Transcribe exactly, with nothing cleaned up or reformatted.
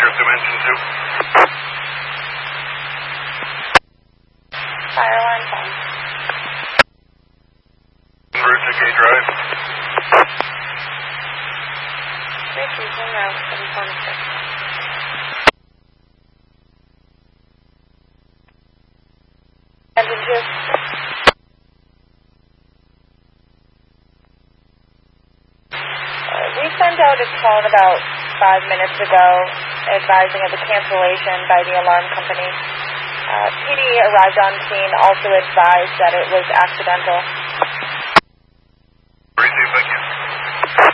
of Dimension two. Fire alarm phone. En route to K Drive. Richie, zoom out, seven twenty-six. Engine two. Uh, we sent out a tone about five minutes ago advising of a cancellation by the alarm company. Uh, P D arrived on scene, also advised that it was accidental.